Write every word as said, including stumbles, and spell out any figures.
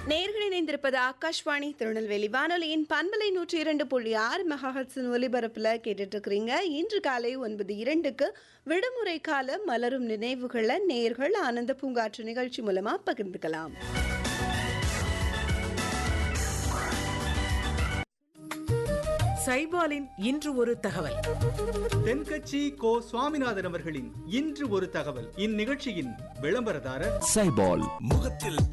நேயர்கள் இணைந்திருப்பது ஆகாஷ்வாணி திருநெல்வேலி வானொலியின் பண்பலை நூற்றி இரண்டு புள்ளி ஆறு மெகாஹெர்ட்ஸின் ஒலிபரப்புல கேட்டுட்டு இருக்கிறீங்க. இன்று காலை ஒன்பது இரண்டுக்கு விடுமுறை கால மலரும் நினைவுகளை நேயர்கள் ஆனந்த பூங்காற்று நிகழ்ச்சி மூலமா பகிர்ந்துக்கலாம். சைபாலின் இன்று ஒரு தகவல். தென்கட்சி கோ சுவாமிநாதன் அவர்களின் இன்று ஒரு தகவல். இந்நிகழ்ச்சியின் விளம்பரதாரர் சைபால். முகத்தில்